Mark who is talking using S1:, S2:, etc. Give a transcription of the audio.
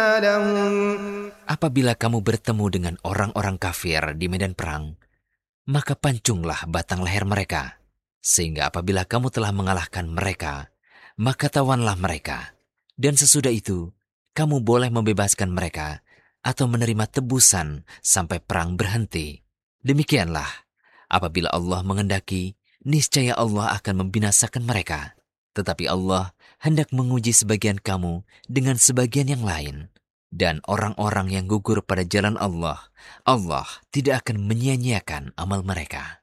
S1: لهم
S2: Apabila kamu bertemu dengan orang-orang kafir di medan perang, maka pancunglah batang leher mereka. Sehingga apabila kamu telah mengalahkan mereka, maka tawanlah mereka. Dan sesudah itu, kamu boleh membebaskan mereka atau menerima tebusan sampai perang berhenti. Demikianlah, apabila Allah mengendaki, niscaya Allah akan membinasakan mereka. Tetapi Allah hendak menguji sebagian kamu dengan sebagian yang lain. Dan orang-orang yang gugur pada jalan Allah, Allah tidak akan menyia-nyiakan amal mereka.